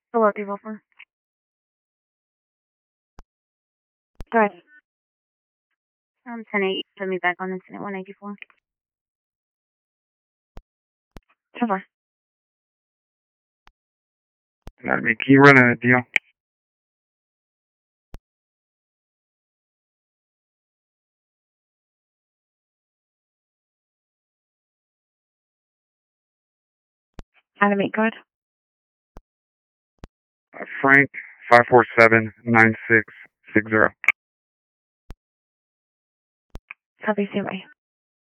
Hello, developer. Go ahead. 10-8, put me back on incident 184. 10-4. Can you run a deal? Animate, go ahead. Frank 547-9660. Copy, see you, bye.